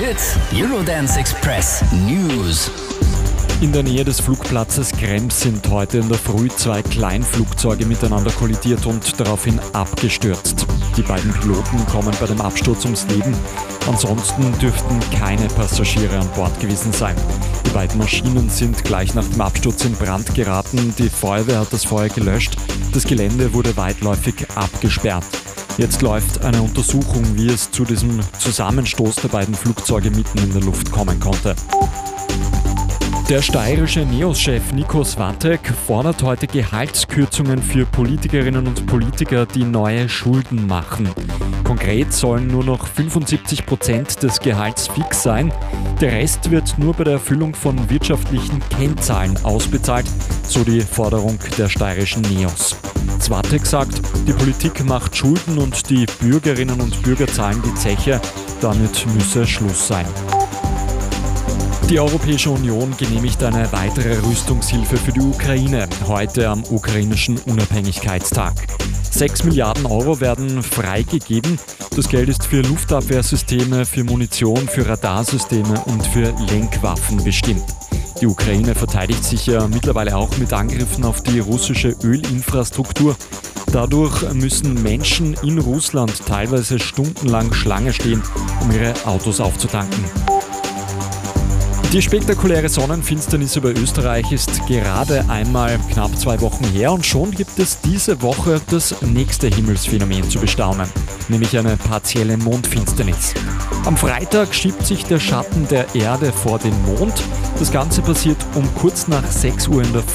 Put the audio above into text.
Hit Eurodance Express News. In der Nähe des Flugplatzes Krems sind heute in der Früh 2 Kleinflugzeuge miteinander kollidiert und daraufhin abgestürzt. Die beiden Piloten kommen bei dem Absturz ums Leben. Ansonsten dürften keine Passagiere an Bord gewesen sein. Die beiden Maschinen sind gleich nach dem Absturz in Brand geraten. Die Feuerwehr hat das Feuer gelöscht. Das Gelände wurde weitläufig abgesperrt. Jetzt läuft eine Untersuchung, wie es zu diesem Zusammenstoß der beiden Flugzeuge mitten in der Luft kommen konnte. Der steirische NEOS-Chef Nico Swatek fordert heute Gehaltskürzungen für Politikerinnen und Politiker, die neue Schulden machen. Konkret sollen nur noch 75% des Gehalts fix sein. Der Rest wird nur bei der Erfüllung von wirtschaftlichen Kennzahlen ausbezahlt, so die Forderung der steirischen NEOS. Swatek sagt, die Politik macht Schulden und die Bürgerinnen und Bürger zahlen die Zeche. Damit müsse Schluss sein. Die Europäische Union genehmigt eine weitere Rüstungshilfe für die Ukraine, heute am ukrainischen Unabhängigkeitstag. 6 Milliarden Euro werden freigegeben. Das Geld ist für Luftabwehrsysteme, für Munition, für Radarsysteme und für Lenkwaffen bestimmt. Die Ukraine verteidigt sich ja mittlerweile auch mit Angriffen auf die russische Ölinfrastruktur. Dadurch müssen Menschen in Russland teilweise stundenlang Schlange stehen, um ihre Autos aufzutanken. Die spektakuläre Sonnenfinsternis über Österreich ist gerade einmal knapp 2 Wochen her und schon gibt es diese Woche das nächste Himmelsphänomen zu bestaunen, nämlich eine partielle Mondfinsternis. Am Freitag schiebt sich der Schatten der Erde vor den Mond. Das Ganze passiert um kurz nach 6 Uhr in der